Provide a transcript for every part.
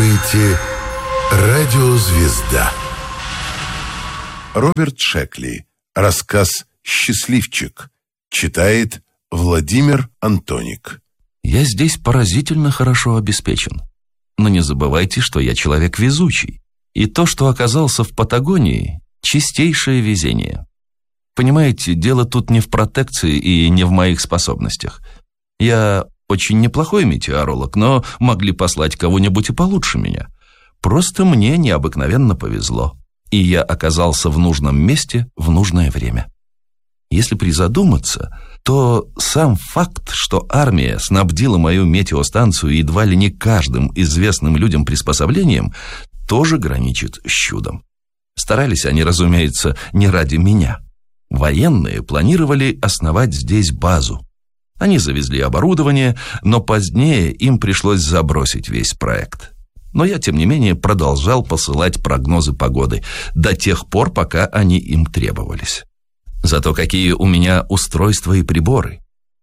слушаете «Радио Звезда». Роберт Шекли. Рассказ «Счастливчик». Читает Владимир Антоник. Я здесь поразительно хорошо обеспечен. Но не забывайте, что я человек везучий. И то, что оказался в Патагонии, чистейшее везение. Понимаете, дело тут не в протекции и не в моих способностях. Я очень неплохой метеоролог, но могли послать кого-нибудь и получше меня. Просто мне необыкновенно повезло, и я оказался в нужном месте в нужное время. Если призадуматься, то сам факт, что армия снабдила мою метеостанцию едва ли не каждым известным людям приспособлением, тоже граничит с чудом. Старались они, разумеется, не ради меня. Военные планировали основать здесь базу. Они завезли оборудование, но позднее им пришлось забросить весь проект. Но я, тем не менее, продолжал посылать прогнозы погоды до тех пор, пока они им требовались. Зато какие у меня устройства и приборы.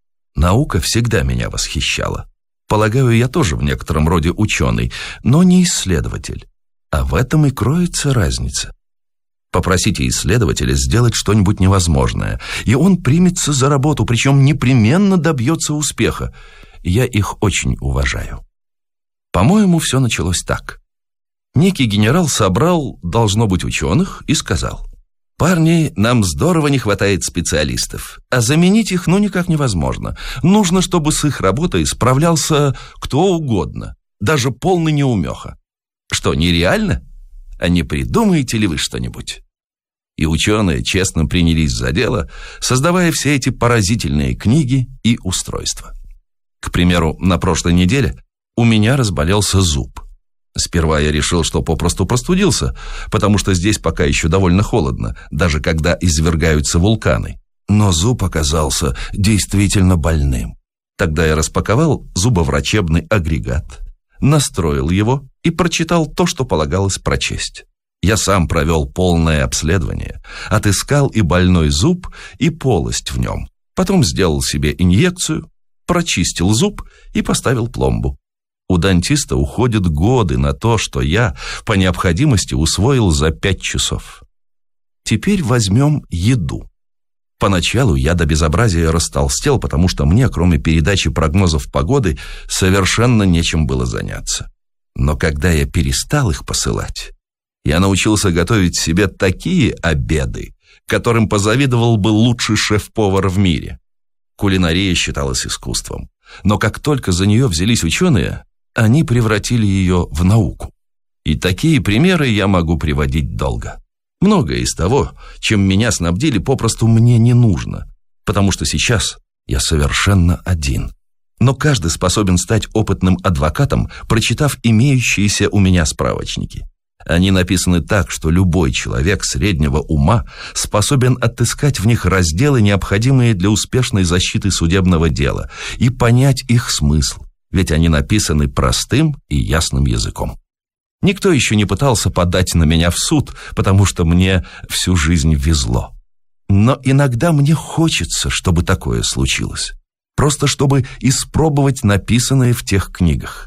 Наука всегда меня восхищала. Полагаю, я тоже в некотором роде ученый, но не исследователь. А в этом и кроется разница. Попросите исследователя сделать что-нибудь невозможное, и он примется за работу, причем непременно добьется успеха. Я их очень уважаю. По-моему, все началось так. Некий генерал собрал, должно быть, ученых и сказал: «Парни, нам здорово не хватает специалистов, а заменить их никак невозможно. Нужно, чтобы с их работой справлялся кто угодно, даже полный неумеха. Что, нереально? А не придумаете ли вы что-нибудь?» И ученые честно принялись за дело, создавая все эти поразительные книги и устройства. К примеру, на прошлой неделе у меня разболелся зуб. Сперва я решил, что попросту простудился, потому что здесь пока еще довольно холодно, даже когда извергаются вулканы. Но зуб оказался действительно больным. Тогда я распаковал зубоврачебный агрегат, настроил его и прочитал то, что полагалось прочесть. Я сам провел полное обследование, отыскал и больной зуб, и полость в нем. Потом сделал себе инъекцию, прочистил зуб и поставил пломбу. У дантиста уходят годы на то, что я по необходимости усвоил за 5 часов. Теперь возьмем еду. Поначалу я до безобразия растолстел, потому что мне, кроме передачи прогнозов погоды, совершенно нечем было заняться. Но когда я перестал их посылать, я научился готовить себе такие обеды, которым позавидовал бы лучший шеф-повар в мире. Кулинария считалась искусством. Но как только за нее взялись ученые, они превратили ее в науку. И такие примеры я могу приводить долго. Многое из того, чем меня снабдили, попросту мне не нужно, потому что сейчас я совершенно один. Но каждый способен стать опытным адвокатом, прочитав имеющиеся у меня справочники. Они написаны так, что любой человек среднего ума способен отыскать в них разделы, необходимые для успешной защиты судебного дела, и понять их смысл, ведь они написаны простым и ясным языком. Никто еще не пытался подать на меня в суд, потому что мне всю жизнь везло. Но иногда мне хочется, чтобы такое случилось, просто чтобы испробовать написанное в тех книгах.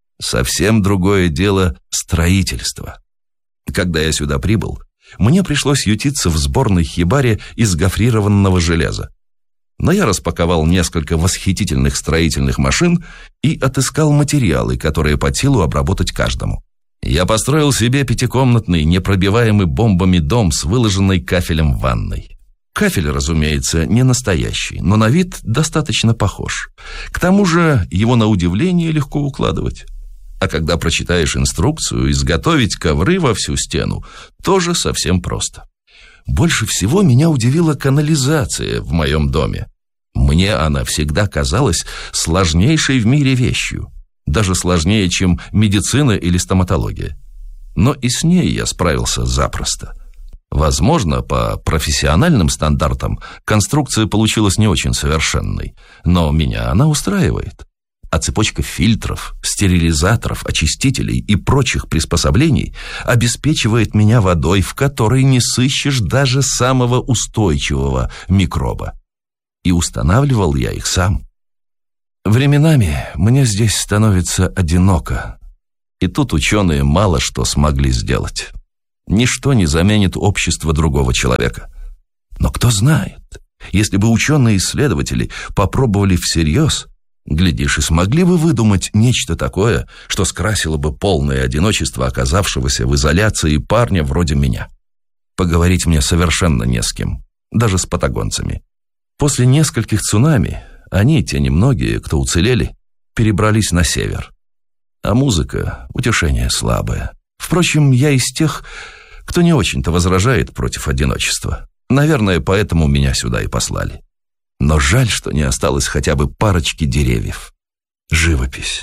Совсем другое дело строительство. Когда я сюда прибыл, мне пришлось ютиться в сборной хибаре из гофрированного железа. Но я распаковал несколько восхитительных строительных машин и отыскал материалы, которые под силу обработать каждому. Я построил себе 5-комнатный, непробиваемый бомбами дом с выложенной кафелем ванной. Кафель, разумеется, не настоящий, но на вид достаточно похож. К тому же его на удивление легко укладывать. А когда прочитаешь инструкцию, изготовить ковры во всю стену тоже совсем просто. Больше всего меня удивила канализация в моем доме. Мне она всегда казалась сложнейшей в мире вещью, даже сложнее, чем медицина или стоматология. Но и с ней я справился запросто. Возможно, по профессиональным стандартам конструкция получилась не очень совершенной, но меня она устраивает. А цепочка фильтров, стерилизаторов, очистителей и прочих приспособлений обеспечивает меня водой, в которой не сыщешь даже самого устойчивого микроба. И устанавливал я их сам. Временами мне здесь становится одиноко. И тут ученые мало что смогли сделать. Ничто не заменит общество другого человека. Но кто знает, если бы ученые-исследователи попробовали всерьез, глядишь, и смогли бы выдумать нечто такое, что скрасило бы полное одиночество оказавшегося в изоляции парня вроде меня. Поговорить мне совершенно не с кем, даже с патагонцами. После нескольких цунами они, те немногие, кто уцелели, перебрались на север. А музыка — утешение слабое. Впрочем, я из тех, кто не очень-то возражает против одиночества. Наверное, поэтому меня сюда и послали. Но жаль, что не осталось хотя бы парочки деревьев. Живопись.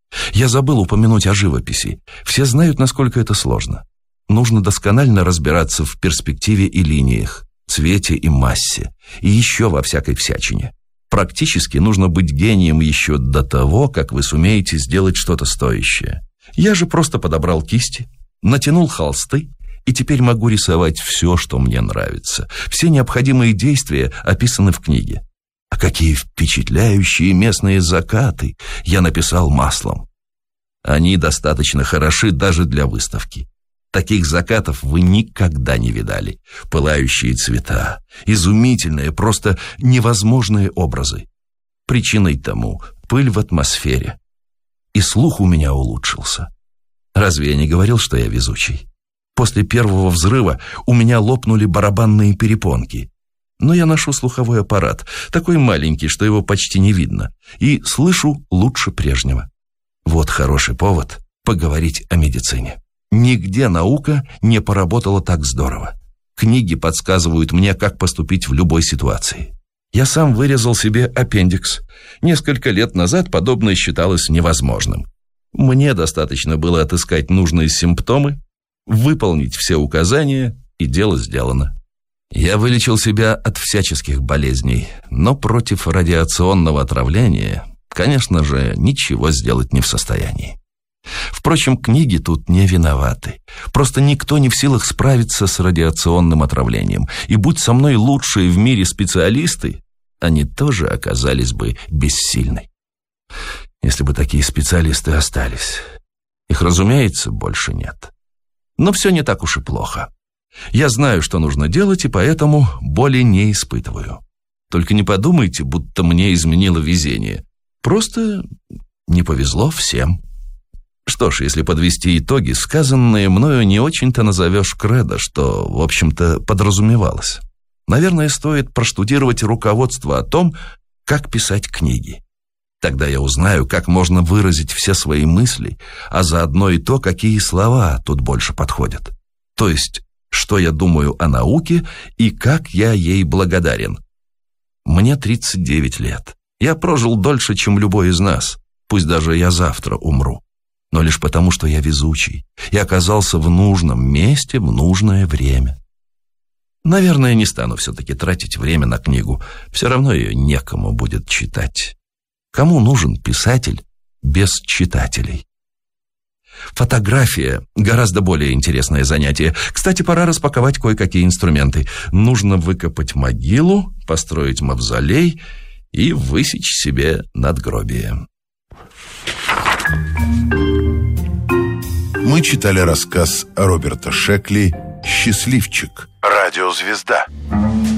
Я забыл упомянуть о живописи. Все знают, насколько это сложно. Нужно досконально разбираться в перспективе и линиях, цвете и массе, и еще во всякой всячине. Практически нужно быть гением еще до того, как вы сумеете сделать что-то стоящее. Я же просто подобрал кисти, натянул холсты, и теперь могу рисовать все, что мне нравится. Все необходимые действия описаны в книге. А какие впечатляющие местные закаты я написал маслом. Они достаточно хороши даже для выставки. Таких закатов вы никогда не видали. Пылающие цвета, изумительные, просто невозможные образы. Причиной тому пыль в атмосфере. И слух у меня улучшился. Разве я не говорил, что я везучий? После первого взрыва у меня лопнули барабанные перепонки. Но я ношу слуховой аппарат, такой маленький, что его почти не видно, и слышу лучше прежнего. Вот хороший повод поговорить о медицине. Нигде наука не поработала так здорово. Книги подсказывают мне, как поступить в любой ситуации. Я сам вырезал себе аппендикс. Несколько лет назад подобное считалось невозможным. Мне достаточно было отыскать нужные симптомы, выполнить все указания, и дело сделано. Я вылечил себя от всяческих болезней, но против радиационного отравления, конечно же, ничего сделать не в состоянии. Впрочем, книги тут не виноваты. Просто никто не в силах справиться с радиационным отравлением. И будь со мной лучшие в мире специалисты, они тоже оказались бы бессильны. Если бы такие специалисты остались. Их, разумеется, больше нет. Но все не так уж и плохо. Я знаю, что нужно делать, и поэтому боли не испытываю. Только не подумайте, будто мне изменило везение. Просто не повезло всем. Что ж, если подвести итоги, сказанное мною не очень-то назовешь кредо, что, в общем-то, подразумевалось. Наверное, стоит проштудировать руководство о том, как писать книги. Тогда я узнаю, как можно выразить все свои мысли, а заодно и то, какие слова тут больше подходят. То есть, что я думаю о науке и как я ей благодарен. Мне 39 лет. Я прожил дольше, чем любой из нас. Пусть даже я завтра умру. Но лишь потому, что я везучий и оказался в нужном месте в нужное время. Наверное, не стану все-таки тратить время на книгу. Все равно ее некому будет читать. Кому нужен писатель без читателей? Фотография – гораздо более интересное занятие. Кстати, пора распаковать кое-какие инструменты. Нужно выкопать могилу, построить мавзолей и высечь себе надгробие. Мы читали рассказ Роберта Шекли «Счастливчик. Радиозвезда».